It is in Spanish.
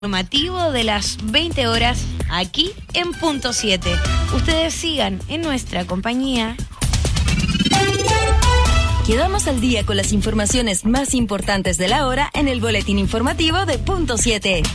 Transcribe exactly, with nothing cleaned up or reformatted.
Informativo de las veinte horas aquí en Punto siete. Ustedes sigan en nuestra compañía. Quedamos al día con las informaciones más importantes de la hora en el boletín informativo de Punto siete.